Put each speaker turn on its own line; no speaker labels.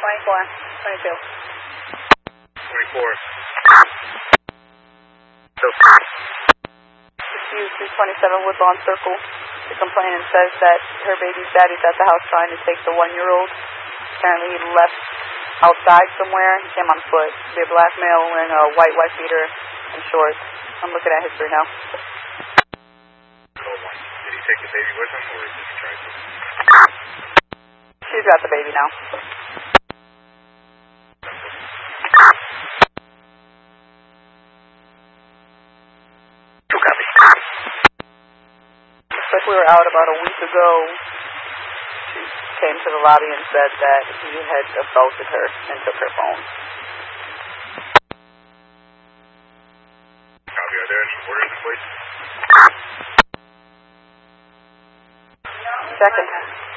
22.
24.
Dispute 227 Woodlawn Circle. The complainant says that her baby's daddy's at the house trying to take the 1-year-old. Apparently he left outside somewhere. He came on foot. He's a black male wearing a white wife beater and shorts. I'm looking at history now.
Did he take the baby with him, or did he try to?
She's got the baby now. Looks like we were out about a week ago. She came to the lobby and said that he had assaulted her and took her phone.
Copy. Are there any orders in place?
Second.